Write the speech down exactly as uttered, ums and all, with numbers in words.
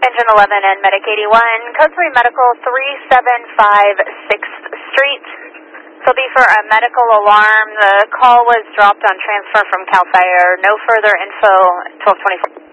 Engine eleven and Medic eighty-one, code three medical three seven five sixth Street. This will be for a medical alarm. The call was dropped on transfer from CAL FIRE. No further info, twelve twenty-four.